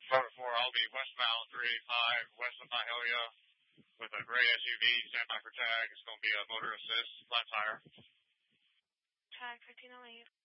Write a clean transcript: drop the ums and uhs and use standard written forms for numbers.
Driver 4, I'll be westbound 385 west of Mahalia with a gray SUV, standby for tag. It's going to be a motor assist, flat tire. Tag 1508.